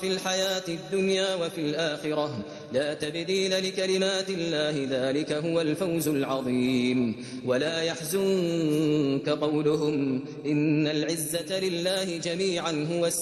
في الحياة الدنيا وفي الآخرة لا تبديل لكلمات الله ذلك هو الفوز العظيم ولا يحزنك قولهم إن العزة لله جميعا هو